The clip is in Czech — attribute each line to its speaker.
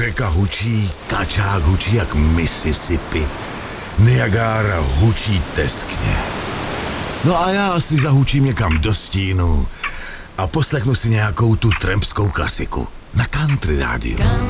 Speaker 1: Řeka hučí, kačák hučí jak Mississippi, Niagara hučí teskně. No a já si zahučím někam do stínu a poslechnu si nějakou tu trampskou klasiku na country rádiu.